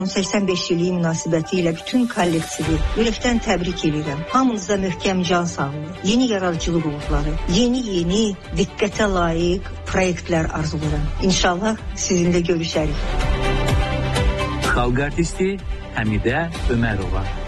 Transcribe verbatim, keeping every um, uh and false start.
səksən beş illiyi münasibəti ilə bütün kollektivi ürəkdən təbrik edirəm. Hamınıza möhkəm can sağlığı, yeni yaradıcılıq uğurları, yeni-yeni diqqətə layiq proyektlər arzulayıram. İnşallah sizinlə görüşərik. Xalq artisti Həmidə Ömərova.